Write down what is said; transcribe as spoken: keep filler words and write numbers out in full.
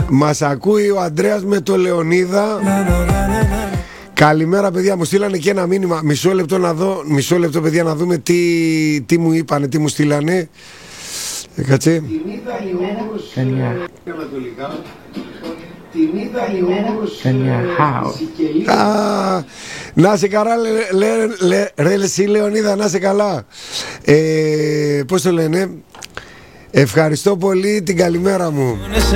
Μας ακούει ο Ανδρέας με το Λεωνίδα. Καλημέρα παιδιά, μου στείλανε και ένα μήνυμα. Μισό λεπτό να δω, μισό λεπτό παιδιά να δούμε τι, τι μου είπανε, τι μου στείλανε. Ε, κάτσε. Την είδα όμως ανατολικά. Την είδα όμως Α, να σε καλά ρε εσύ Λεωνίδα, να σε καλά. ε, Πώς το λένε, ευχαριστώ πολύ, την καλημέρα μου.